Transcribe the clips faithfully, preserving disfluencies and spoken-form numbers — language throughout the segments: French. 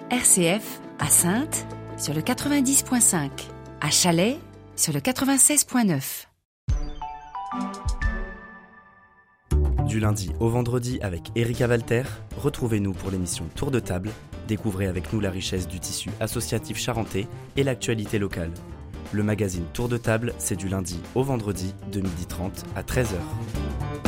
R C F à Saintes sur le quatre-vingt-dix virgule cinq, à Chalais sur le quatre-vingt-seize virgule neuf. Du lundi au vendredi avec Erika Walter, retrouvez-nous pour l'émission Tour de table. Découvrez avec nous la richesse du tissu associatif charentais et l'actualité locale. Le magazine Tour de table, c'est du lundi au vendredi de midi trente à treize heures.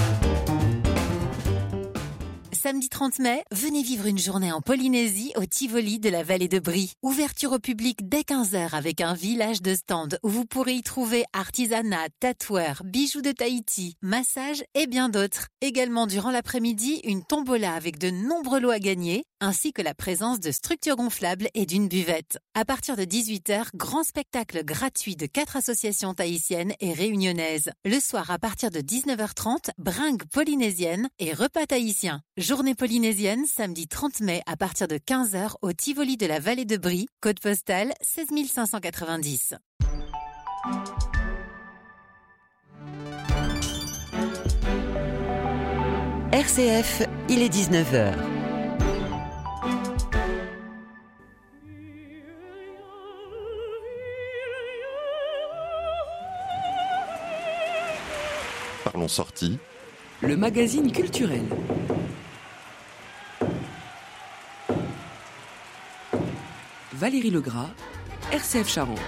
Samedi trente mai, venez vivre une journée en Polynésie au Tivoli de la vallée de Brie. Ouverture au public dès quinze heures avec un village de stands où vous pourrez y trouver artisanat, tatoueurs, bijoux de Tahiti, massages et bien d'autres. Également durant l'après-midi, une tombola avec de nombreux lots à gagner, ainsi que la présence de structures gonflables et d'une buvette. À partir de dix-huit heures, grand spectacle gratuit de quatre associations tahitiennes et réunionnaises. Le soir, à partir de dix-neuf heures trente, bringue polynésienne et repas tahitien. Journée polynésienne, samedi trente mai à partir de quinze heures au Tivoli de la vallée de Brie, code postal seize mille cinq cent quatre-vingt-dix. R C F, il est dix-neuf heures. Parlons sortie. Le magazine culturel. Valérie Legras, R C F Charente.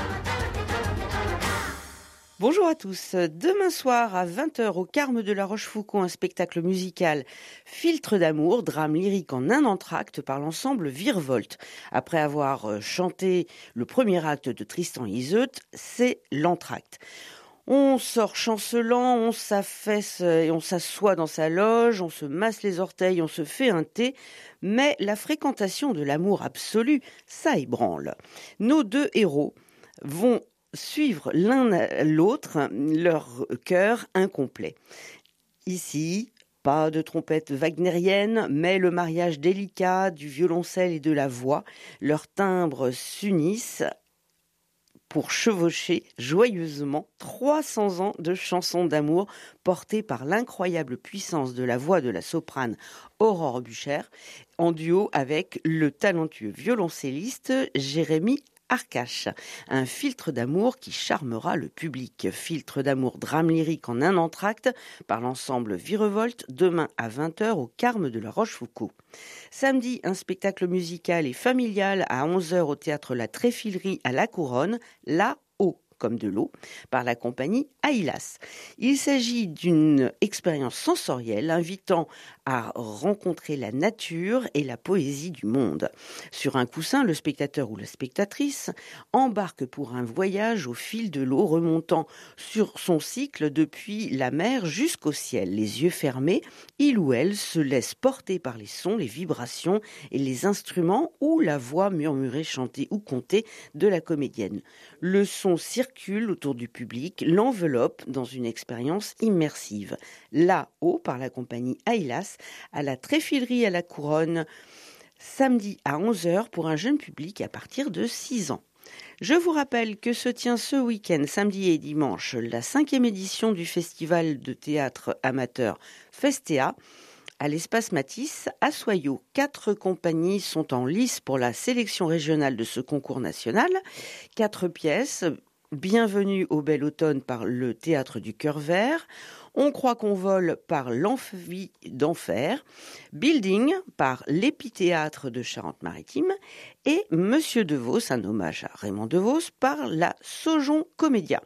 Bonjour à tous. Demain soir à vingt heures au Carme de la Rochefoucauld, un spectacle musical Filtre d'amour, drame lyrique en un entracte par l'ensemble Virevolte. Après avoir chanté le premier acte de Tristan et Iseut, c'est l'entracte. On sort chancelant, on s'affaisse et on s'assoit dans sa loge, on se masse les orteils, on se fait un thé, mais la fréquentation de l'amour absolu, ça ébranle. Nos deux héros vont suivre l'un à l'autre leur cœur incomplet. Ici, pas de trompette wagnérienne, mais le mariage délicat du violoncelle et de la voix. Leurs timbres s'unissent pour chevaucher joyeusement trois cents ans de chansons d'amour portées par l'incroyable puissance de la voix de la soprane Aurore Bucher, en duo avec le talentueux violoncelliste Jérémy Arcache. Un filtre d'amour qui charmera le public. Filtre d'amour, drame lyrique en un entracte par l'ensemble Virevolte, demain à vingt heures au Carme de la Rochefoucauld. Samedi, un spectacle musical et familial à onze heures au théâtre La Tréfilerie à La Couronne, là haut comme de l'eau, par la compagnie Ailas. Il s'agit d'une expérience sensorielle invitant à rencontrer la nature et la poésie du monde. Sur un coussin, le spectateur ou la spectatrice embarque pour un voyage au fil de l'eau remontant sur son cycle depuis la mer jusqu'au ciel. Les yeux fermés, il ou elle se laisse porter par les sons, les vibrations et les instruments ou la voix murmurée, chantée ou contée de la comédienne. Le son circule autour du public, l'enveloppe dans une expérience immersive. Là-haut, par la compagnie Ailas, à la Tréfilerie à la Couronne, samedi à onze heures pour un jeune public à partir de six ans. Je vous rappelle que se tient ce week-end, samedi et dimanche, la cinquième édition du festival de théâtre amateur Festea, à l'espace Matisse, à Soyaux. Quatre compagnies sont en lice pour la sélection régionale de ce concours national. Quatre pièces. Bienvenue au bel automne par le Théâtre du Cœur Vert. On croit qu'on vole par l'Amphi d'Enfer. Building par l'Épithéâtre de Charente-Maritime. Et Monsieur Devos, un hommage à Raymond Devos, par la Saujon Comédia.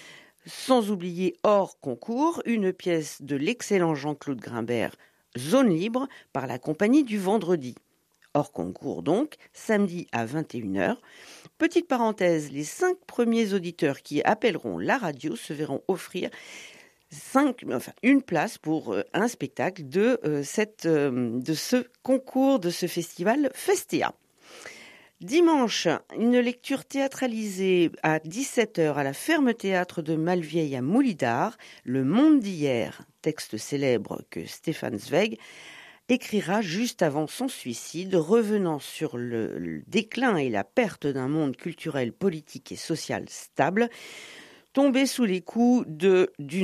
Sans oublier hors concours, une pièce de l'excellent Jean-Claude Grimbert, Zone libre, par la compagnie du Vendredi. Hors concours donc, samedi à vingt et une heures. Petite parenthèse, les cinq premiers auditeurs qui appelleront la radio se verront offrir cinq, enfin, une place pour euh, un spectacle de, euh, cette, euh, de ce concours, de ce festival Festea. Dimanche, une lecture théâtralisée à dix-sept heures à la Ferme Théâtre de Malvieille à Moulidar, Le Monde d'hier, texte célèbre que Stéphane Zweig écrira juste avant son suicide, revenant sur le, le déclin et la perte d'un monde culturel, politique et social stable, tombé sous les coups de, du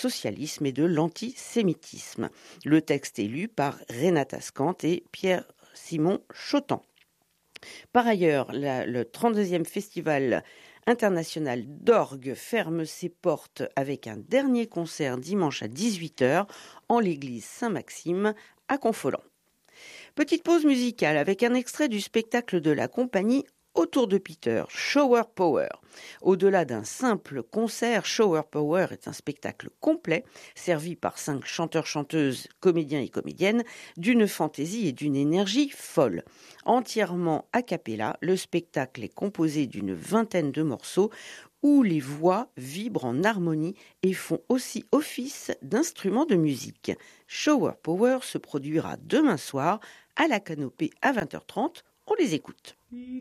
national-socialisme et de l'antisémitisme. Le texte est lu par Renata Skant et Pierre Simon Chotan. Par ailleurs, la, le trente-deuxième festival international d'orgue ferme ses portes avec un dernier concert dimanche à dix-huit heures en l'église Saint-Maxime à Confolens. Petite pause musicale avec un extrait du spectacle de la compagnie Autour de Peter, Shower Power. Au-delà d'un simple concert, Shower Power est un spectacle complet, servi par cinq chanteurs-chanteuses, comédiens et comédiennes, d'une fantaisie et d'une énergie folle. Entièrement a cappella, le spectacle est composé d'une vingtaine de morceaux où les voix vibrent en harmonie et font aussi office d'instruments de musique. Shower Power se produira demain soir à la Canopée à vingt heures trente. On les écoute.